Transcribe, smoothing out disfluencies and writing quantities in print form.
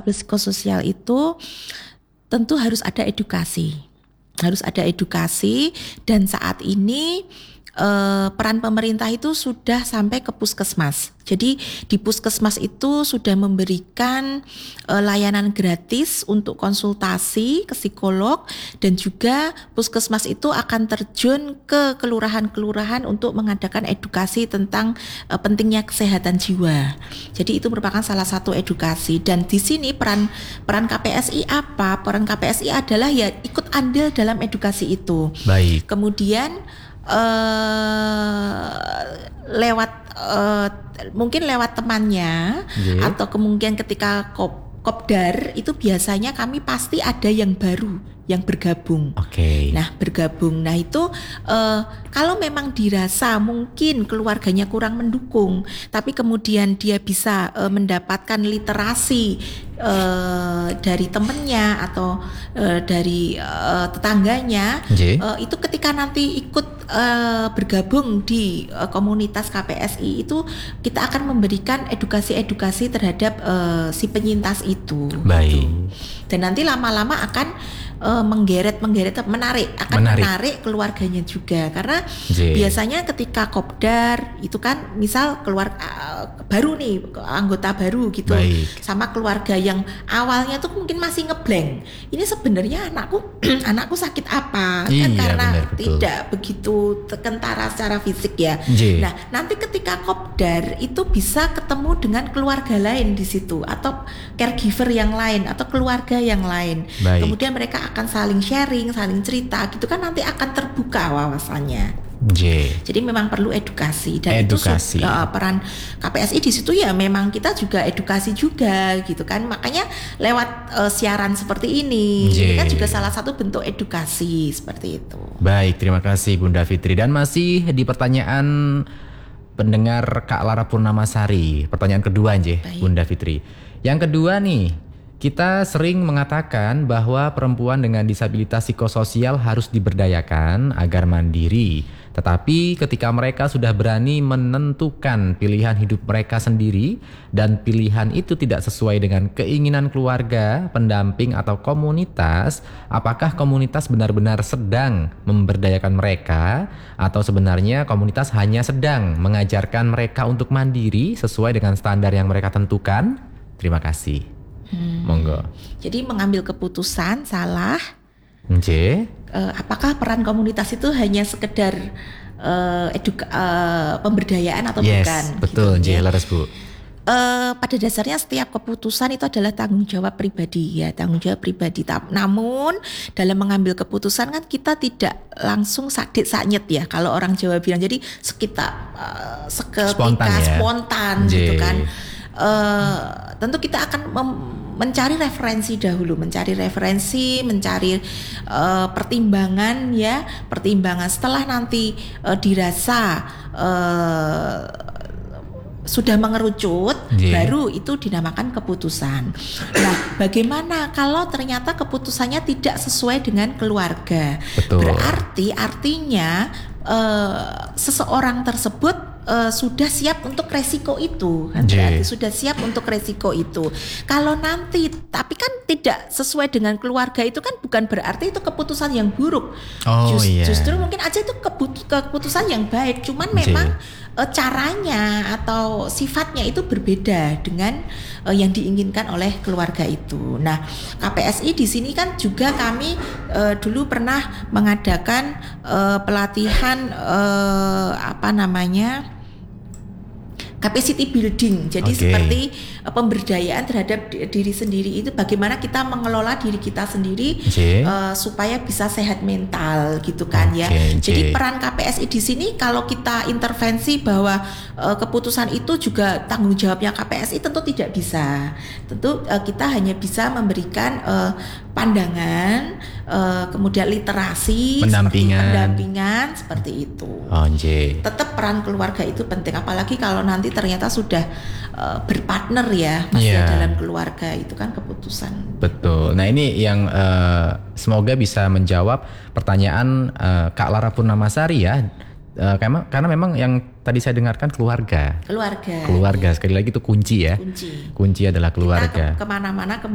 variabel psikososial itu tentu harus ada edukasi. Harus ada edukasi, dan saat ini peran pemerintah itu sudah sampai ke puskesmas. Jadi di puskesmas itu sudah memberikan layanan gratis untuk konsultasi ke psikolog, dan juga puskesmas itu akan terjun ke kelurahan-kelurahan untuk mengadakan edukasi tentang pentingnya kesehatan jiwa. Jadi itu merupakan salah satu edukasi, dan di sini peran KPSI apa? Peran KPSI adalah ya ikut andil dalam edukasi itu. Baik. Kemudian mungkin lewat temannya, atau kemungkinan ketika kopdar itu biasanya kami pasti ada yang baru yang bergabung. Nah bergabung, nah itu kalau memang dirasa mungkin keluarganya kurang mendukung, tapi kemudian dia bisa mendapatkan literasi dari temennya atau dari tetangganya, itu ketika nanti ikut bergabung di komunitas KPSI itu kita akan memberikan edukasi-edukasi terhadap si penyintas itu. Baik. Gitu. Dan nanti lama-lama akan menarik keluarganya juga, karena biasanya ketika kopdar itu kan misal baru nih anggota baru gitu. Baik. Sama keluarga yang awalnya tuh mungkin masih ngeblank, ini sebenarnya anakku sakit apa, kan karena tidak begitu kentara secara fisik ya. Nah nanti ketika kopdar itu bisa ketemu dengan keluarga lain di situ, atau caregiver yang lain atau keluarga yang lain. Baik. Kemudian mereka akan saling sharing, saling cerita gitu kan, nanti akan terbuka wawasannya. Jadi memang perlu edukasi, dan itu peran KPSI di situ ya memang kita juga edukasi juga gitu kan, makanya lewat siaran seperti ini kan juga salah satu bentuk edukasi seperti itu. Baik, terima kasih Bunda Fitri. Dan masih di pertanyaan pendengar Kak Lara Purnamasari, pertanyaan kedua Bunda Fitri. Yang kedua nih, kita sering mengatakan bahwa perempuan dengan disabilitas psikososial harus diberdayakan agar mandiri. Tetapi ketika mereka sudah berani menentukan pilihan hidup mereka sendiri, dan pilihan itu tidak sesuai dengan keinginan keluarga, pendamping atau komunitas, apakah komunitas benar-benar sedang memberdayakan mereka, atau sebenarnya komunitas hanya sedang mengajarkan mereka untuk mandiri sesuai dengan standar yang mereka tentukan? Terima kasih. Monggo. Jadi mengambil keputusan salah. Apakah peran komunitas itu hanya sekedar pemberdayaan atau bukan? Betul, gitu, laras Bu. Pada dasarnya setiap keputusan itu adalah tanggung jawab pribadi ya, tanggung jawab pribadi. Namun dalam mengambil keputusan kan kita tidak langsung sakit saknyet ya, kalau orang Jawa bilang. Jadi seketika spontan gitu kan. Tentu kita akan mencari referensi dahulu, mencari pertimbangan ya, pertimbangan. Setelah nanti dirasa sudah mengerucut, baru itu dinamakan keputusan. Nah, bagaimana kalau ternyata keputusannya tidak sesuai dengan keluarga? Betul. Artinya seseorang tersebut sudah siap untuk resiko itu, kan? Berarti sudah siap untuk resiko itu. Kalau nanti tapi kan tidak sesuai dengan keluarga, itu kan bukan berarti itu keputusan yang buruk. Justru mungkin aja itu keputusan yang baik, cuman memang caranya atau sifatnya itu berbeda dengan yang diinginkan oleh keluarga itu. Nah, KPSI di sini kan juga kami dulu pernah mengadakan pelatihan capacity building. Jadi seperti pemberdayaan terhadap diri sendiri, itu bagaimana kita mengelola diri kita sendiri supaya bisa sehat mental gitu kan ya. Jadi peran KPSI di sini, kalau kita intervensi bahwa keputusan itu juga tanggung jawabnya KPSI, tentu tidak bisa. Tentu kita hanya bisa memberikan pandangan, kemudian literasi, pendampingan seperti itu. Tetap peran keluarga itu penting, apalagi kalau nanti ternyata sudah berpartner ya, masih dalam keluarga, itu kan keputusan. Betul. Nah ini yang semoga bisa menjawab pertanyaan Kak Lara Purnamasari ya. Karena memang yang tadi saya dengarkan keluarga sekali lagi itu kunci ya. Kunci adalah keluarga. Kita kemana-mana